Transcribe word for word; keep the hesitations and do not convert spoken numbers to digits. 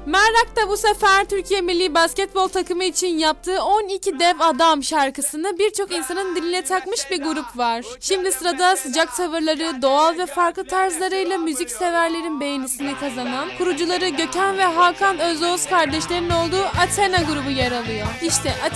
Merrak da bu sefer Türkiye Milli Basketbol takımı için yaptığı on iki Dev Adam şarkısını birçok insanın diline takmış bir grup var. Şimdi sırada sıcak tavırları, doğal ve farklı tarzlarıyla müzik severlerin beğenisini kazanan, kurucuları Gökhan ve Hakan Özoğuz kardeşlerin olduğu Athena grubu yer alıyor. İşte Athena